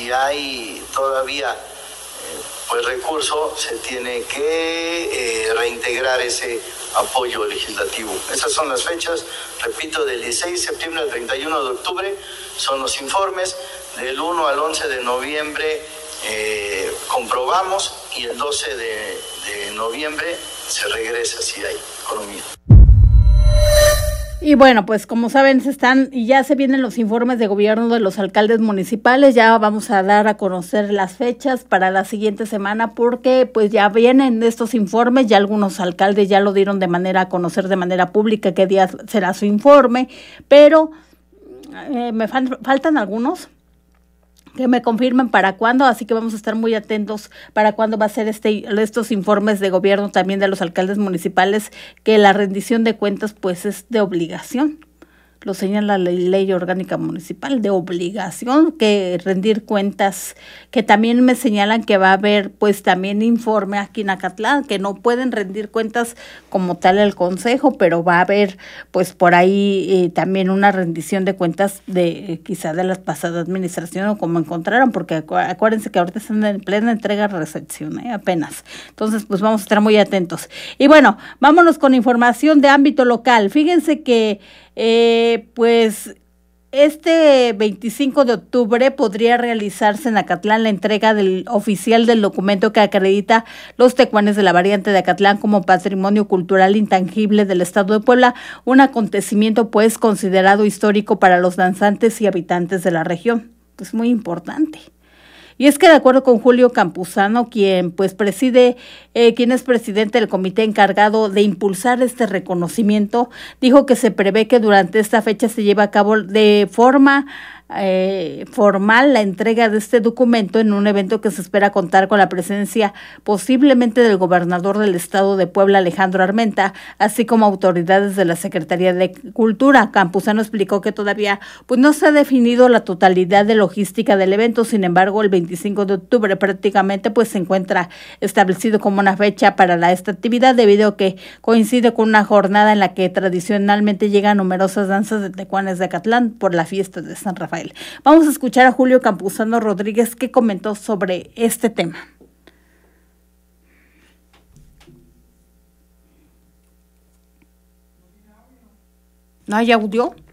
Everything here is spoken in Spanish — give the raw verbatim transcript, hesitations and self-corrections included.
si hay todavía eh, pues recurso, se tiene que eh, reintegrar ese apoyo legislativo. Esas son las fechas, repito, del dieciséis de septiembre al treinta y uno de octubre son los informes, del uno al once de noviembre eh, comprobamos y el doce de, de noviembre se regresa si hay economía. Y bueno, pues como saben, se están y ya se vienen los informes de gobierno de los alcaldes municipales. Ya vamos a dar a conocer las fechas para la siguiente semana porque pues ya vienen estos informes, ya algunos alcaldes ya lo dieron de manera a conocer de manera pública qué día será su informe, pero eh, me fal- faltan algunos que me confirmen para cuándo, así que vamos a estar muy atentos para cuándo va a ser este estos informes de gobierno también de los alcaldes municipales, que la rendición de cuentas pues es de obligación. Lo señala la ley orgánica municipal, de obligación que rendir cuentas, que también me señalan que va a haber pues también informe aquí en Acatlán, que no pueden rendir cuentas como tal el consejo, pero va a haber pues por ahí eh, también una rendición de cuentas de eh, quizá de las pasadas administraciones o como encontraron, porque acu acuérdense que ahorita están en plena entrega-recepción, ¿eh? apenas. Entonces pues vamos a estar muy atentos. Y bueno, vámonos con información de ámbito local. Fíjense que Eh, pues este veinticinco de octubre podría realizarse en Acatlán la entrega del oficial del documento que acredita los tecuanes de la variante de Acatlán como patrimonio cultural intangible del estado de Puebla, un acontecimiento pues considerado histórico para los danzantes y habitantes de la región. Pues muy importante. Y es que de acuerdo con Julio Campuzano, quien pues preside, eh, quien es presidente del comité encargado de impulsar este reconocimiento, dijo que se prevé que durante esta fecha se lleve a cabo de forma eh, formal la entrega de este documento en un evento que se espera contar con la presencia posiblemente del gobernador del estado de Puebla, Alejandro Armenta, así como autoridades de la Secretaría de Cultura. Campuzano explicó que todavía pues no se ha definido la totalidad de logística del evento, sin embargo el veinticinco de octubre prácticamente pues se encuentra establecido como una fecha para la, esta actividad debido a que coincide con una jornada en la que tradicionalmente llegan numerosas danzas de tecuanes de Acatlán por la fiesta de San Rafael. Vamos a escuchar a Julio Campuzano Rodríguez que comentó sobre este tema. ¿No hay audio?